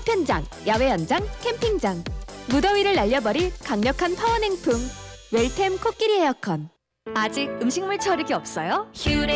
파편장, 야외 연장, 캠핑장. 무더위를 날려버릴 강력한 파워냉풍. 웰템 코끼리 에어컨. 아직 음식물 처리기 없어요? 휴대